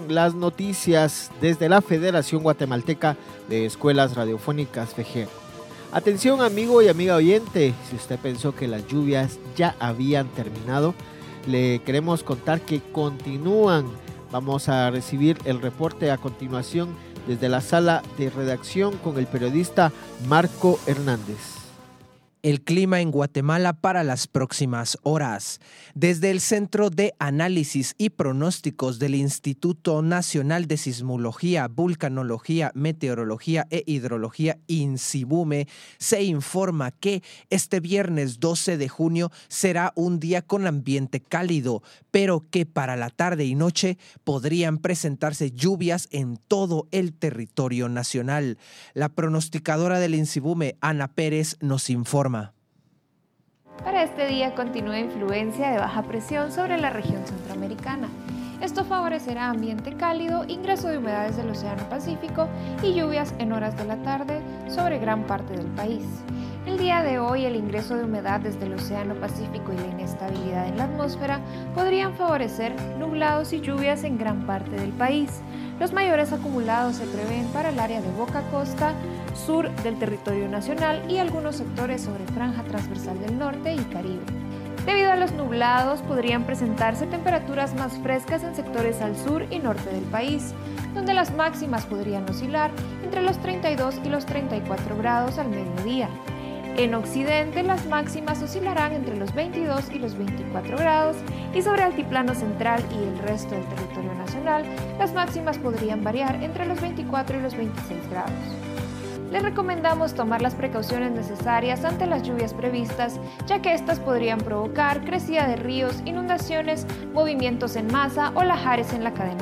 las noticias desde la Federación Guatemalteca de Escuelas Radiofónicas FEGER. Atención amigo y amiga oyente, si usted pensó que las lluvias ya habían terminado, le queremos contar que continúan. Vamos a recibir el reporte a continuación desde la sala de redacción con el periodista Marco Hernández. El clima en Guatemala para las próximas horas. Desde el Centro de Análisis y Pronósticos del Instituto Nacional de Sismología, Vulcanología, Meteorología e Hidrología, INSIBUME, se informa que este viernes 12 de junio será un día con ambiente cálido, pero que para la tarde y noche podrían presentarse lluvias en todo el territorio nacional. La pronosticadora del INSIBUME, Ana Pérez, nos informa. Para este día continúa influencia de baja presión sobre la región centroamericana. Esto favorecerá ambiente cálido, ingreso de humedades del Océano Pacífico y lluvias en horas de la tarde sobre gran parte del país. El día de hoy, el ingreso de humedad desde el Océano Pacífico y la inestabilidad en la atmósfera podrían favorecer nublados y lluvias en gran parte del país. Los mayores acumulados se prevén para el área de Boca Costa, sur del territorio nacional y algunos sectores sobre franja transversal del norte y Caribe. Debido a los nublados, podrían presentarse temperaturas más frescas en sectores al sur y norte del país, donde las máximas podrían oscilar entre los 32 y los 34 grados al mediodía. En occidente, las máximas oscilarán entre los 22 y los 24 grados y sobre altiplano central y el resto del territorio nacional, las máximas podrían variar entre los 24 y los 26 grados. Les recomendamos tomar las precauciones necesarias ante las lluvias previstas, ya que estas podrían provocar crecida de ríos, inundaciones, movimientos en masa o lahares en la cadena